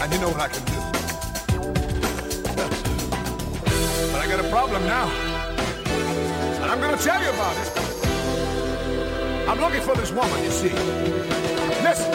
and you know what I can do. But I got a problem now, and I'm gonna tell you about it. I'm looking for this woman, you see. Listen.